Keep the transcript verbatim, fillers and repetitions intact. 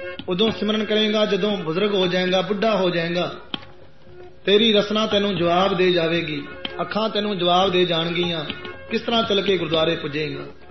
ਉਦੋਂ ਸਿਮਰਨ ਕਰੇਗਾ ਜਦੋਂ ਬਜ਼ੁਰਗ ਹੋ ਜਾਏਗਾ, ਬੁੱਢਾ ਹੋ ਜਾਏਗਾ। ਤੇਰੀ ਰਸਨਾ ਤੈਨੂੰ ਜਵਾਬ ਦੇ ਜਾਵੇਗੀ, ਅੱਖਾਂ ਤੈਨੂੰ ਜਵਾਬ ਦੇ ਜਾਣਗੀਆਂ, ਕਿਸ ਤਰ੍ਹਾਂ ਚੱਲ ਕੇ ਗੁਰਦੁਆਰੇ ਪੁੱਜੇਗਾ।